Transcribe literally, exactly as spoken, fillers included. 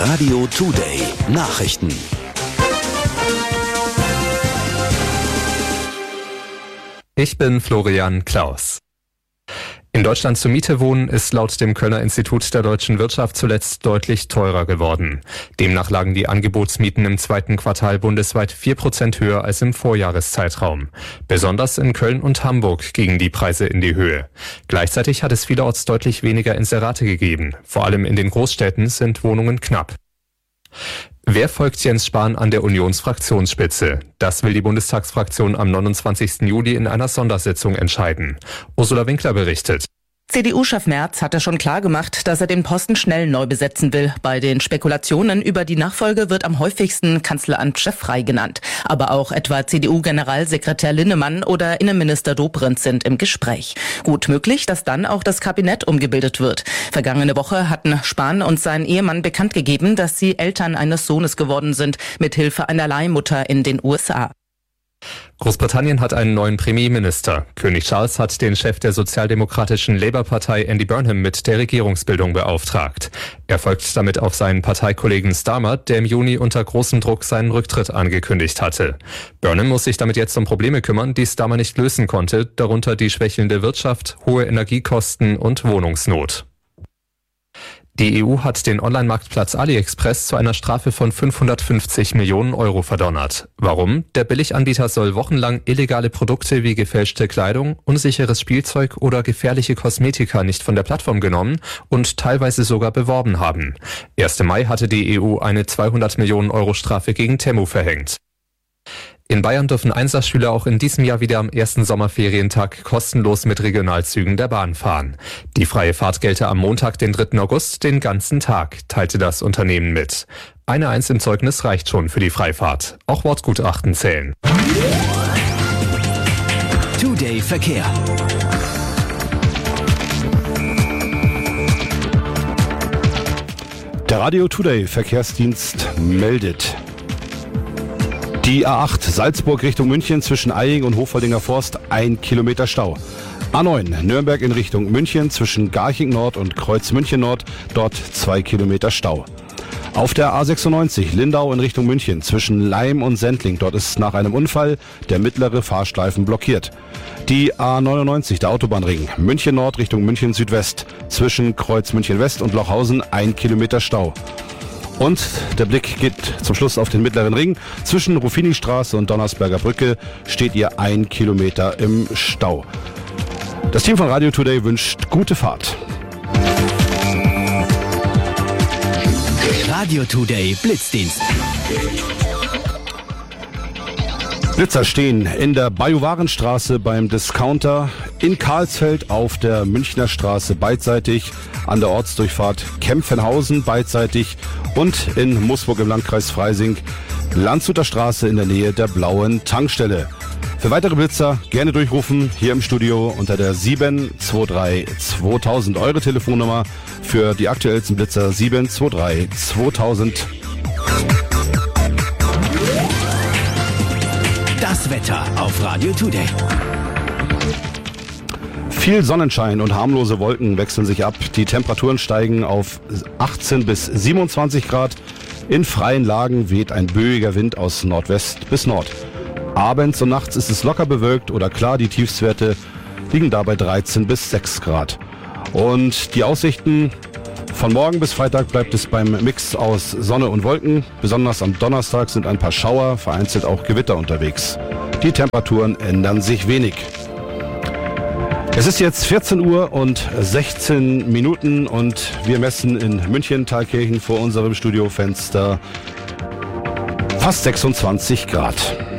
Radio Today Nachrichten. Ich bin Florian Klaus. In Deutschland zur Miete wohnen ist laut dem Kölner Institut der deutschen Wirtschaft zuletzt deutlich teurer geworden. Demnach lagen die Angebotsmieten im zweiten Quartal bundesweit vier Prozent höher als im Vorjahreszeitraum. Besonders in Köln und Hamburg gingen die Preise in die Höhe. Gleichzeitig hat es vielerorts deutlich weniger Inserate gegeben. Vor allem in den Großstädten sind Wohnungen knapp. Wer folgt Jens Spahn an der Unionsfraktionsspitze? Das will die Bundestagsfraktion am neunundzwanzigsten Juli in einer Sondersitzung entscheiden. Ursula Winkler berichtet. C D U-Chef Merz hatte schon klargemacht, dass er den Posten schnell neu besetzen will. Bei den Spekulationen über die Nachfolge wird am häufigsten Kanzleramtschef Frey genannt. Aber auch etwa C D U-Generalsekretär Linnemann oder Innenminister Dobrindt sind im Gespräch. Gut möglich, dass dann auch das Kabinett umgebildet wird. Vergangene Woche hatten Spahn und sein Ehemann bekannt gegeben, dass sie Eltern eines Sohnes geworden sind, mit Hilfe einer Leihmutter in den U S A. Großbritannien hat einen neuen Premierminister. König Charles hat den Chef der sozialdemokratischen Labour-Partei Andy Burnham mit der Regierungsbildung beauftragt. Er folgt damit auf seinen Parteikollegen Starmer, der im Juni unter großem Druck seinen Rücktritt angekündigt hatte. Burnham muss sich damit jetzt um Probleme kümmern, die Starmer nicht lösen konnte, darunter die schwächelnde Wirtschaft, hohe Energiekosten und Wohnungsnot. Die E U hat den Online-Marktplatz AliExpress zu einer Strafe von fünfhundertfünfzig Millionen Euro verdonnert. Warum? Der Billiganbieter soll wochenlang illegale Produkte wie gefälschte Kleidung, unsicheres Spielzeug oder gefährliche Kosmetika nicht von der Plattform genommen und teilweise sogar beworben haben. ersten Mai hatte die E U eine zweihundert Millionen Euro Strafe gegen Temu verhängt. In Bayern dürfen Einserschüler auch in diesem Jahr wieder am ersten Sommerferientag kostenlos mit Regionalzügen der Bahn fahren. Die freie Fahrt gelte am Montag, den dritten August, den ganzen Tag, teilte das Unternehmen mit. Eine Eins im Zeugnis reicht schon für die Freifahrt. Auch Wortgutachten zählen. Today Verkehr. Der Radio Today Verkehrsdienst meldet. Die A acht Salzburg Richtung München zwischen Eying und Hofholdinger Forst, ein Kilometer Stau. A neun Nürnberg in Richtung München zwischen Garching Nord und Kreuz München Nord, dort zwei Kilometer Stau. Auf der A sechsundneunzig Lindau in Richtung München zwischen Laim und Sendling, dort ist nach einem Unfall der mittlere Fahrstreifen blockiert. Die A neunundneunzig, der Autobahnring, München Nord Richtung München Südwest zwischen Kreuz München West und Lochhausen, ein Kilometer Stau. Und der Blick geht zum Schluss auf den mittleren Ring. Zwischen Ruffinistraße und Donnersberger Brücke steht ihr ein Kilometer im Stau. Das Team von Radio Today wünscht gute Fahrt. Radio Today Blitzdienst. Blitzer stehen in der Bajuwarenstraße beim Discounter, in Karlsfeld auf der Münchner Straße beidseitig, an der Ortsdurchfahrt Kempfenhausen beidseitig und in Musburg im Landkreis Freising, Landshuter Straße in der Nähe der blauen Tankstelle. Für weitere Blitzer gerne durchrufen, hier im Studio unter der sieben zwei drei zweitausend, eure Telefonnummer für die aktuellsten Blitzer sieben zwei drei zweitausend. Das Wetter auf Radio Today. Viel Sonnenschein und harmlose Wolken wechseln sich ab. Die Temperaturen steigen auf achtzehn bis siebenundzwanzig Grad. In freien Lagen weht ein böiger Wind aus Nordwest bis Nord. Abends und nachts ist es locker bewölkt oder klar. Die Tiefstwerte liegen dabei dreizehn bis sechs Grad. Und die Aussichten: von morgen bis Freitag bleibt es beim Mix aus Sonne und Wolken. Besonders am Donnerstag sind ein paar Schauer, vereinzelt auch Gewitter unterwegs. Die Temperaturen ändern sich wenig. Es ist jetzt vierzehn Uhr und sechzehn Minuten und wir messen in München Thalkirchen vor unserem Studiofenster fast sechsundzwanzig Grad.